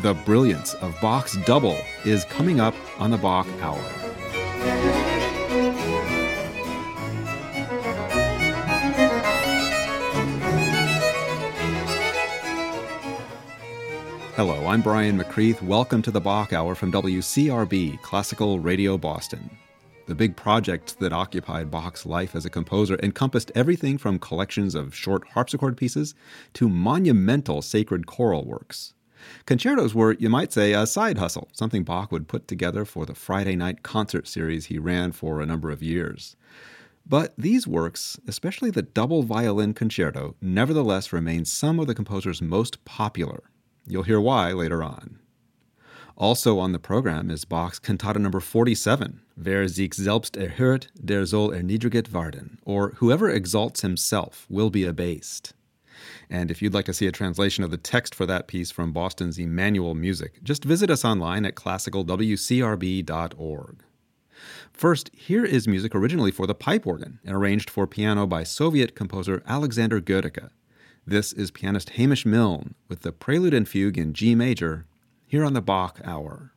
The brilliance of Bach's Double is coming up on the Bach Hour. Hello, I'm Brian McCreath. Welcome to the Bach Hour from WCRB, Classical Radio Boston. The big projects that occupied Bach's life as a composer encompassed everything from collections of short harpsichord pieces to monumental sacred choral works. Concertos were, you might say, a side hustle, something Bach would put together for the Friday night concert series he ran for a number of years. But these works, especially the double violin concerto, nevertheless remain some of the composer's most popular. You'll hear why later on. Also on the program is Bach's Cantata No. 47, Wer sich selbst erhört, der soll erniedriget werden, or Whoever exalts himself will be abased. And if you'd like to see a translation of the text for that piece from Boston's Emmanuel Music, just visit us online at classicalwcrb.org. First, here is music originally for the pipe organ and arranged for piano by Soviet composer Alexander Goedicke. This is pianist Hamish Milne with the Prelude and Fugue in G major, here on the Bach Hour.